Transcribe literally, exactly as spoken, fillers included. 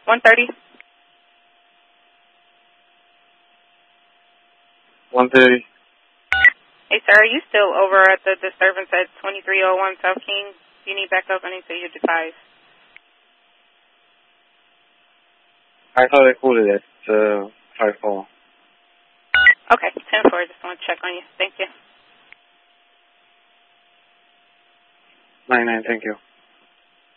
one thirty. one thirty. Hey, sir, are you still over at the disturbance at twenty-three oh one South King? Do you need backup? I need to your device. I thought I called it at uh, five four. Okay, ten four. I just want to check on you. Thank you. nine nine, thank you.